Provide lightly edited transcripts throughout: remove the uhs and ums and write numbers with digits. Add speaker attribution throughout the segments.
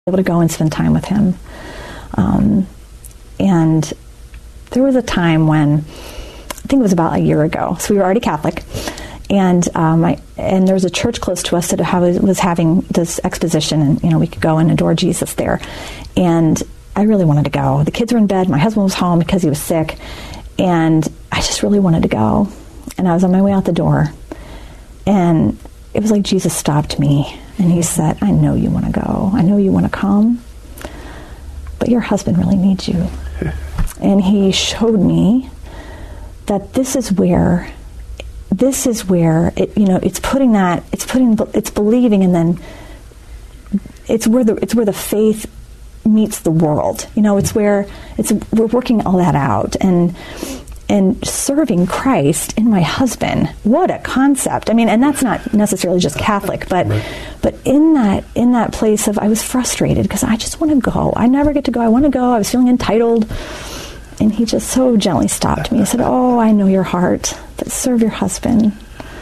Speaker 1: able to go and spend time with him. And there was a time when, I think it was about a year ago, so we were already Catholic, and there was a church close to us that was having this exposition, and we could go and adore Jesus there. And I really wanted to go. The kids were in bed, my husband was home because he was sick, and I just really wanted to go. And I was on my way out the door, and it was like Jesus stopped me, and he said, I know you want to go. I know you want to come, but your husband really needs you. And he showed me that this is where it, it's believing, and then it's where the faith meets the world. We're working all that out, and serving Christ in my husband. What a concept. And that's not necessarily just Catholic, but in that place of, I was frustrated because I just want to go. I never get to go. I want to go. I was feeling entitled. And he just so gently stopped me. He said, oh, I know your heart, but serve your husband.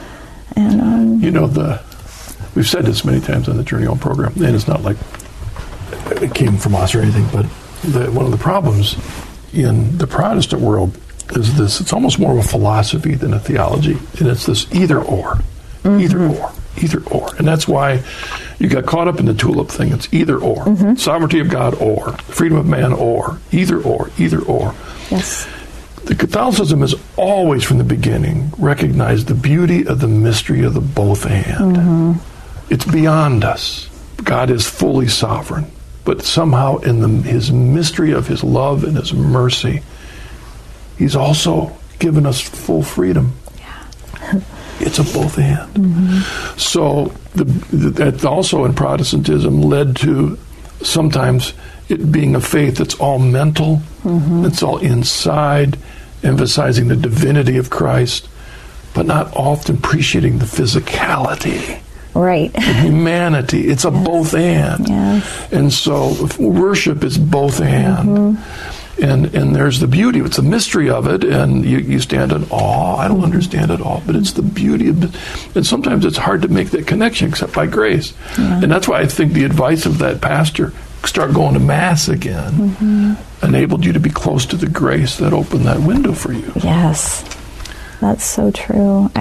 Speaker 1: And
Speaker 2: we've said this many times on the Journey Home program, and it's not like it came from us or anything, but one of the problems in the Protestant world is this: it's almost more of a philosophy than a theology, and it's this either or, either or, either or. And that's why you got caught up in the tulip thing. It's either or. Sovereignty of God or, freedom of man or, either or, either or.
Speaker 1: Yes.
Speaker 2: The Catholicism has always, from the beginning, recognized the beauty of the mystery of the both and. It's beyond us. God is fully sovereign, but somehow in his mystery of his love and his mercy, he's also given us full freedom. Yeah. It's a both and. So that also in Protestantism led to sometimes it being a faith that's all mental, it's all inside, emphasizing the divinity of Christ, but not often appreciating the physicality.
Speaker 1: Right.
Speaker 2: The humanity. It's a both and.
Speaker 1: Yes.
Speaker 2: And so worship is both and. And there's the beauty. It's the mystery of it, and you stand in awe. I don't understand it all, but it's the beauty of it. And sometimes it's hard to make that connection except by grace. Yeah. And that's why I think the advice of that pastor, start going to Mass again, enabled you to be close to the grace that opened that window for you.
Speaker 1: Yes. That's so true.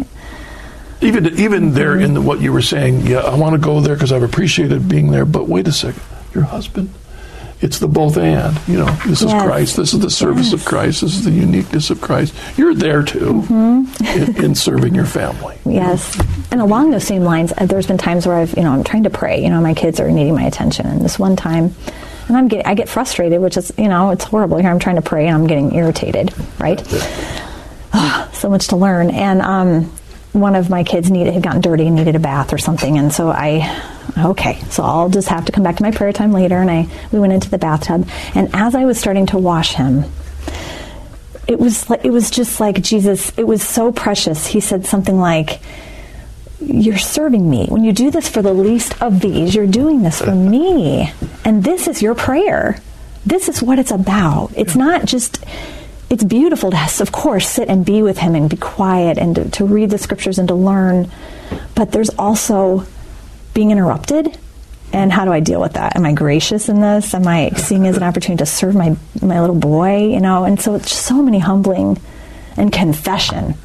Speaker 2: Even there in what you were saying, I want to go there because I've appreciated being there, but wait a second, your husband, it's the both and. This is Christ, this is the service of Christ, this is the uniqueness of Christ. You're there too in serving your family.
Speaker 1: Yes. And along those same lines, there's been times where I'm trying to pray, my kids are needing my attention, and this one time, and I get frustrated, which is, it's horrible. Here I'm trying to pray and I'm getting irritated, right? So much to learn. And one of my kids had gotten dirty and needed a bath or something, and so so I'll just have to come back to my prayer time later, and we went into the bathtub, and as I was starting to wash him, it was just like Jesus, it was so precious. He said something like, you're serving me. When you do this for the least of these, you're doing this for me, and this is your prayer. This is what it's about. It's not just... It's beautiful to, of course, sit and be with him and be quiet and to read the scriptures and to learn. But there's also being interrupted. And how do I deal with that? Am I gracious in this? Am I seeing it as an opportunity to serve my little boy? And so it's so many humbling and confession.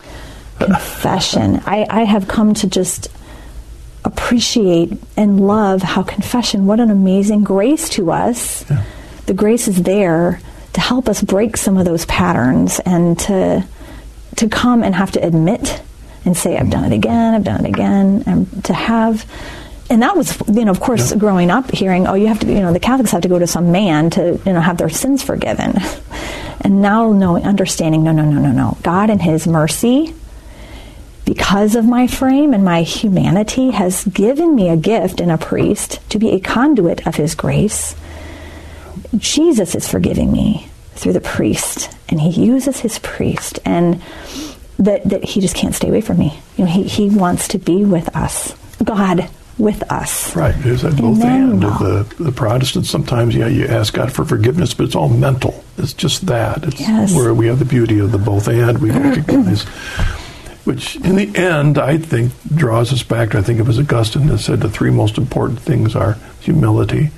Speaker 1: I have come to just appreciate and love how confession, what an amazing grace to us. Yeah. The grace is there to help us break some of those patterns and to come and have to admit and say, I've done it again, and to have, and that was, of course, growing up hearing, you have to, the Catholics have to go to some man to, have their sins forgiven. And now understanding, no. God in his mercy, because of my frame and my humanity, has given me a gift in a priest to be a conduit of his grace. Jesus is forgiving me through the priest, and he uses his priest, and that he just can't stay away from me. He wants to be with us, God with us.
Speaker 2: Right. There's that both and of the Protestants. Sometimes, you ask God for forgiveness, but it's all mental. It's just that. It's where we have the beauty of the both and. We recognize which in the end, I think, draws us back to, I think it was Augustine that said the three most important things are humility,